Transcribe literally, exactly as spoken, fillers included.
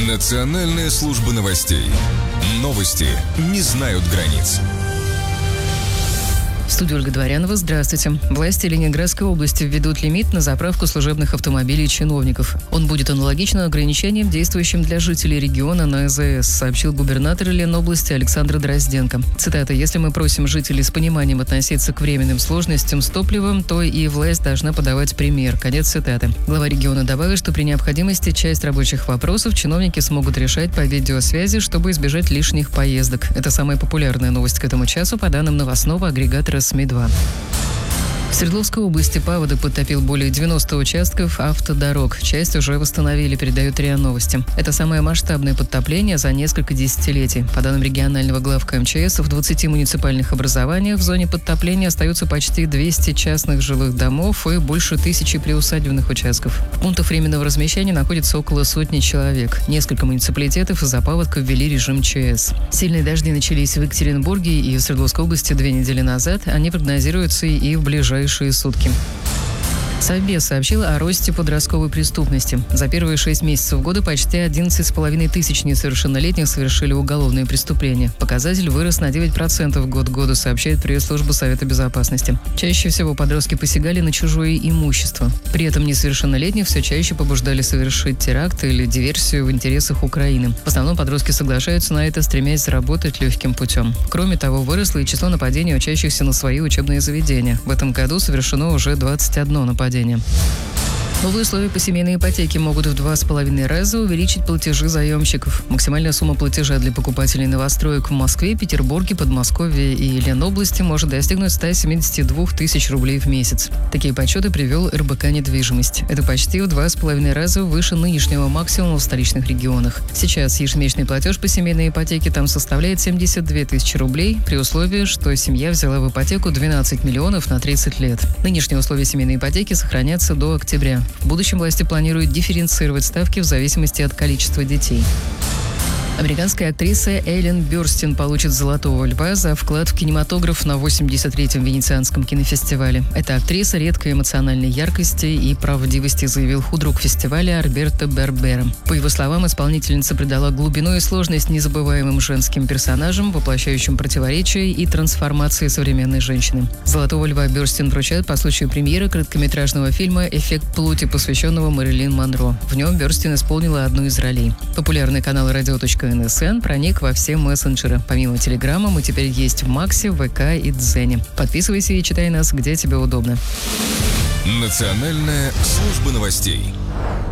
Национальная служба новостей. Новости не знают границ. В студии Ольга Дворянова. Здравствуйте. Власти Ленинградской области введут лимит на заправку служебных автомобилей чиновников. Он будет аналогичным ограничениям, действующим для жителей региона на АЗС, сообщил губернатор Ленобласти Александр Дрозденко. Цитата: «Если мы просим жителей с пониманием относиться к временным сложностям с топливом, то и власть должна подавать пример». Конец цитаты. Глава региона добавил, что при необходимости часть рабочих вопросов чиновники смогут решать по видеосвязи, чтобы избежать лишних поездок. Это самая популярная новость к этому часу, по данным новостного агрегатора СМИ два. В Свердловской области паводок подтопил более девяноста участков автодорог. Часть уже восстановили, передает РИА Новости. Это самое масштабное подтопление за несколько десятилетий. По данным регионального главка МЧС, в двадцати муниципальных образованиях в зоне подтопления остаются почти двести частных жилых домов и больше тысячи приусадебных участков. В пунктах временного размещения находится около сотни человек. Несколько муниципалитетов из-за паводка ввели режим ЧС. Сильные дожди начались в Екатеринбурге и в Свердловской области две недели назад. Они прогнозируются и в ближайшие сутки. Совбез сообщил о росте подростковой преступности. За первые шесть месяцев года почти одиннадцать с половиной тысяч несовершеннолетних совершили уголовные преступления. Показатель вырос на девять процентов год к году, сообщает пресс-служба Совета Безопасности. Чаще всего подростки посягали на чужое имущество. При этом несовершеннолетних все чаще побуждали совершить теракт или диверсию в интересах Украины. В основном подростки соглашаются на это, стремясь заработать легким путем. Кроме того, выросло и число нападений, учащихся на свои учебные заведения. В этом году совершено уже двадцать одно нападение. Новые условия по семейной ипотеке могут в два с половиной раза увеличить платежи заемщиков. Максимальная сумма платежа для покупателей новостроек в Москве, Петербурге, Подмосковье и Ленобласти может достигнуть ста семидесяти двух тысяч рублей в месяц. Такие подсчеты привел эр бэ ка «Недвижимость». Это почти в два с половиной раза выше нынешнего максимума в столичных регионах. Сейчас ежемесячный платеж по семейной ипотеке там составляет семьдесят две тысячи рублей, при условии, что семья взяла в ипотеку двенадцать миллионов на тридцать лет. Нынешние условия семейной ипотеки сохранятся до октября. В будущем власти планируют дифференцировать ставки в зависимости от количества детей. Американская актриса Эллен Бёрстин получит «Золотого льва» за вклад в кинематограф на восемьдесят третьем Венецианском кинофестивале. Эта актриса редкой эмоциональной яркости и правдивости, заявил худрук фестиваля Альберто Барбера. По его словам, исполнительница придала глубину и сложность незабываемым женским персонажам, воплощающим противоречия и трансформации современной женщины. «Золотого льва» Бёрстин вручают по случаю премьеры короткометражного фильма «Эффект плоти», посвященного Мэрилин Монро. В нем Бёрстин исполнила одну из ролей. Популярный канал радио точка эн эс эн проник во все мессенджеры. Помимо Телеграма мы теперь есть в Максе, ВК и Дзене. Подписывайся и читай нас, где тебе удобно. Национальная служба новостей.